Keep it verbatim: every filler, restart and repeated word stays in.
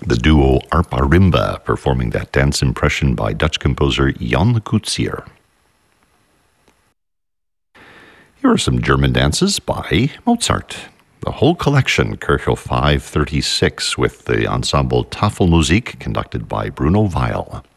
the duo Arpa-Rimba performing that dance impression by Dutch composer Jan Coetzee. Here are some German dances by Mozart. The whole collection, Kirchhof five thirty-six, with the ensemble Tafelmusik, conducted by Bruno Weil.